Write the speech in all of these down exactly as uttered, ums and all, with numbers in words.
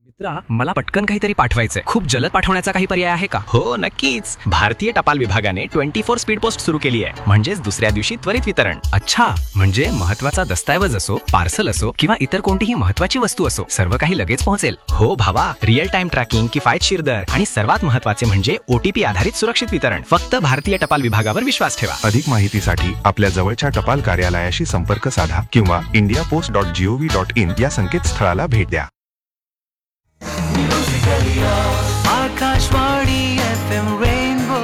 मित्रा, मला पटकन काहीतरी पाठवायचंय. खूप जलद पाठवण्याचा काही पर्याय आहे का? हो नक्कीच. भारतीय टपाल विभागाने चोवीस स्पीड पोस्ट सुरू केली आहे. म्हणजेच दुसऱ्या दिवशी त्वरित वितरण. अच्छा, म्हणजे महत्वाचा दस्तऐवज असो, पार्सल असो किंवा इतर कोणतीही महत्वाची वस्तू असो, सर्व काही लगेच पोहोचेल. हो भावा, रिअल टाइम ट्रॅकिंग, किफायतशीर दर आणि सर्वात महत्वाचे म्हणजे ओटीपी आधारित सुरक्षित वितरण. फक्त भारतीय टपाल विभागावर विश्वास ठेवा. अधिक माहितीसाठी आपल्या जवळच्या टपाल कार्यालयाशी संपर्क साधा किंवा India post dot G O V dot in या संकेतस्थळाला भेट द्या. Akashvani F M rainbow.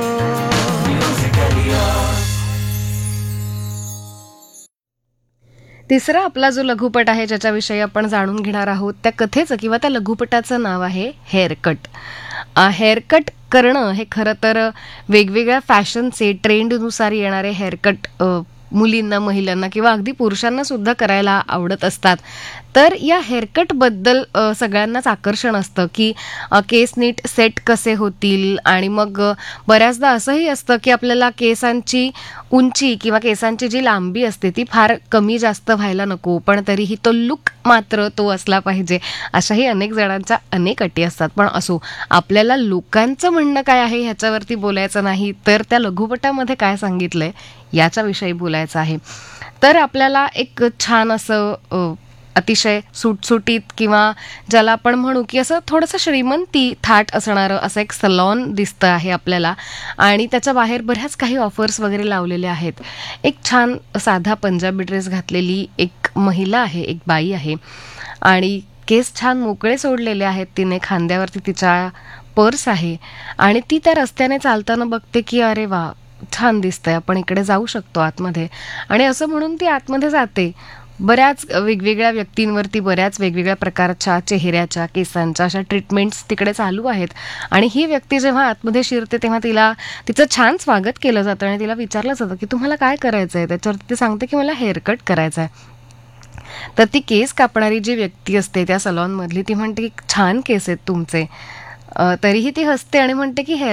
तिसरा आपला जो लघुपट आहे ज्याच्याविषयी आपण जाणून घेणार आहोत, त्या कथेचं किंवा त्या लघुपटाचं नाव आहे हेअरकट. हेअरकट करणं हे खरं तर वेगवेगळ्या फॅशनचे ट्रेंडनुसार येणारे हेअरकट मुलींना, महिलांना किंवा अगदी पुरुषांना सुद्धा करायला आवडत असतात. तर या हेअरकटबद्दल सगळ्यांनाच आकर्षण असतं की केस नीट सेट कसे होतील. आणि मग बऱ्याचदा असंही असतं की आपल्याला केसांची उंची किंवा केसांची जी लांबी असते ती फार कमी जास्त व्हायला नको, पण तरीही तो लुक मात्र तो असला पाहिजे. अशाही अनेक जणांच्या अनेक अटी असतात. पण असो, आपल्याला लोकांचं म्हणणं काय आहे ह्याच्यावरती बोलायचं नाही, तर त्या लघुपटामध्ये काय सांगितलंय याच्याविषयी बोलायचं आहे. तर आपल्याला एक छान असं अतिशय सुटसुटीत किंवा ज्याला आपण म्हणू की असं थोडंसं श्रीमंती थाट असणारं असं एक सलॉन दिसतं आहे आपल्याला. आणि त्याच्या बाहेर बऱ्याच काही ऑफर्स वगैरे लावलेले आहेत. एक छान साधा पंजाबी ड्रेस घातलेली एक महिला आहे, एक बाई आहे, आणि केस छान मोकळे सोडलेले आहेत तिने. खांद्यावरती तिच्या पर्स आहे आणि ती त्या रस्त्याने चालताना बघते की अरे वा, छान दिसतंय, आपण इकडे जाऊ शकतो आतमध्ये. आणि असं म्हणून ती आतमध्ये जाते. बऱ्याच वेगवेगळ्या व्यक्तींवरती बऱ्याच वेगवेगळ्या प्रकारच्या चेहऱ्याच्या, केसांच्या अशा ट्रीटमेंट्स तिकडे चालू आहेत. आणि ही व्यक्ती जेव्हा आतमध्ये शिरते तेव्हा तिला तिचं छान स्वागत केलं जातं आणि तिला विचारलं जातं की तुम्हाला काय करायचं आहे. त्याच्यावरती ती सांगते की मला हेअरकट करायचा आहे. तर ती केस कापणारी जी व्यक्ती असते त्या सलॉनमधली, ती म्हणते की छान केस आहेत तुमचे. तरीही ती हसते आणि म्हणते की हेअर